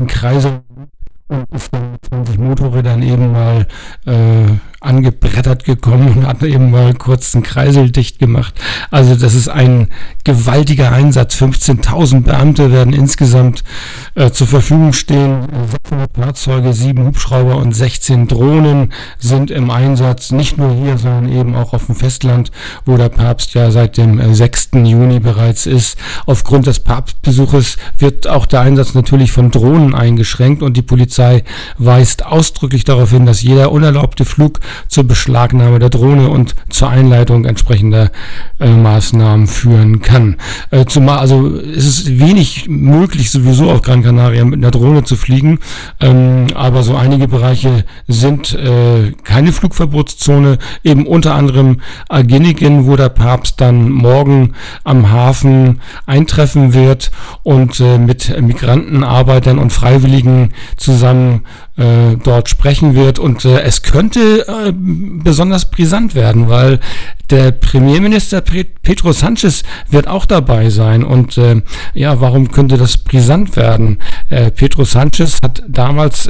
kurzen Kreisel und ist dann mit 20 Motorrädern eben mal angebrettert gekommen und hat eben mal kurz einen Kreisel dicht gemacht. Also das ist ein gewaltiger Einsatz. 15.000 Beamte werden insgesamt zur Verfügung stehen. 600 Fahrzeuge, 7 Hubschrauber und 16 Drohnen sind im Einsatz. Nicht nur hier, sondern eben auch auf dem Festland, wo der Papst ja seit dem 6. Juni bereits ist. Aufgrund des Papstbesuches wird auch der Einsatz natürlich von Drohnen eingeschränkt und die Polizei weist ausdrücklich darauf hin, dass jeder unerlaubte Flug zur Beschlagnahme der Drohne und zur Einleitung entsprechender Maßnahmen führen kann. Zumal also ist es wenig möglich, sowieso auf Gran Canaria mit einer Drohne zu fliegen, aber so einige Bereiche sind keine Flugverbotszone, eben unter anderem Aginigen, wo der Papst dann morgen am Hafen eintreffen wird und mit Migrantenarbeitern und Freiwilligen zusammen dort sprechen wird und es könnte besonders brisant werden, weil der Premierminister Pedro Sánchez wird auch dabei sein und warum könnte das brisant werden? Pedro Sánchez hat damals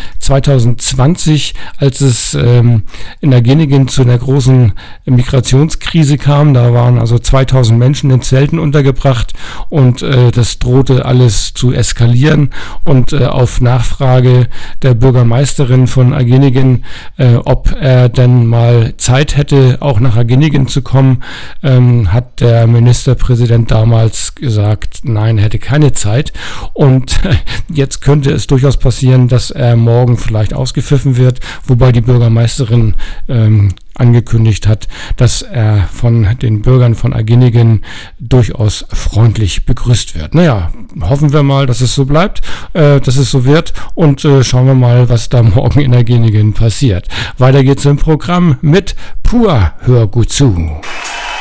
2020, als es in Aginigen zu einer großen Migrationskrise kam, da waren also 2000 Menschen in Zelten untergebracht und das drohte alles zu eskalieren und auf Nachfrage der Bürgermeisterin von Aginigen, ob er denn mal Zeit hätte, auch nach Aginigen zu kommen, hat der Ministerpräsident damals gesagt, nein, er hätte keine Zeit. Und jetzt könnte es durchaus passieren, dass er morgen vielleicht ausgepfiffen wird, wobei die Bürgermeisterin angekündigt hat, dass er von den Bürgern von Aginigen durchaus freundlich begrüßt wird. Naja, hoffen wir mal, dass es so bleibt, dass es so wird und schauen wir mal, was da morgen in Aginigen passiert. Weiter geht's im Programm mit Pur, hör gut zu.